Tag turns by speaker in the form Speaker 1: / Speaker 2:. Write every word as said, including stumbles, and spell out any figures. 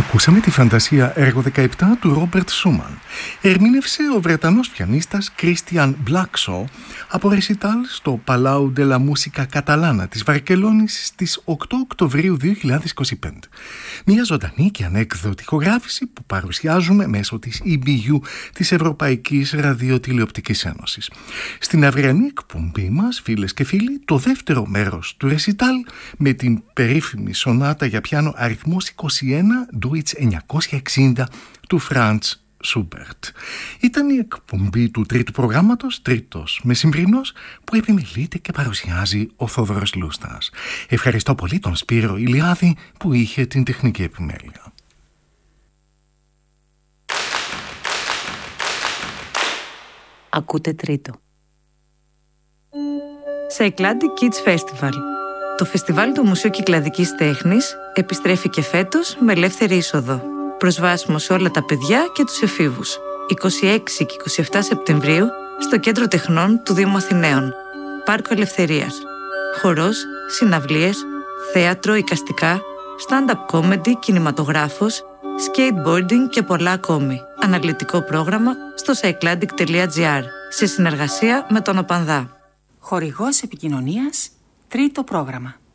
Speaker 1: Ακούσαμε τη φαντασία έργο δεκαεπτά του Ρόμπερτ Σούμαν. Ερμήνευσε ο Βρετανός πιανίστας Κρίστιαν Μπλάκσο από ρεσιτάλ στο Palau de la Música Catalana της Βαρκελόνης στις οκτώ Οκτωβρίου δύο χιλιάδες είκοσι πέντε. Μια ζωντανή και ανέκδοτη ηχογράφηση που παρουσιάζουμε μέσω της ι μπι γιου της Ευρωπαϊκής Ραδιοτηλεοπτικής Ένωσης. Στην αυριανή εκπομπή μας, φίλες και φίλοι, το δεύτερο μέρος του ρεσιτάλ με την περίφημη σονάτα για πιάνο αριθμός είκοσι ένα Deutsch εννιακόσια εξήντα του Φραντς Σούμπερτ. Ήταν η εκπομπή του τρίτου προγράμματος, τρίτος μεσημβρινός, που επιμελείται και παρουσιάζει ο Θόδωρος Λούστας. Ευχαριστώ πολύ τον Σπύρο Ηλιάδη που είχε την τεχνική επιμέλεια.
Speaker 2: Ακούτε τρίτο. Cycladic Kids Festival. Το φεστιβάλ του Μουσείου Κυκλαδικής Τέχνης επιστρέφει και φέτος με ελεύθερη είσοδο. Προσβάσιμο σε όλα τα παιδιά και τους εφήβους. είκοσι έξι και είκοσι επτά Σεπτεμβρίου στο Κέντρο Τεχνών του Δήμου Αθηναίων. Πάρκο Ελευθερίας. Χορός, συναυλίες, θέατρο, εικαστικά, stand-up comedy, κινηματογράφος, skateboarding και πολλά ακόμη. Αναλυτικό πρόγραμμα στο cycladic τελεία τζι άρ σε συνεργασία με τον Οπανδά.
Speaker 3: Χορηγός επικοινωνίας, τρίτο πρόγραμμα.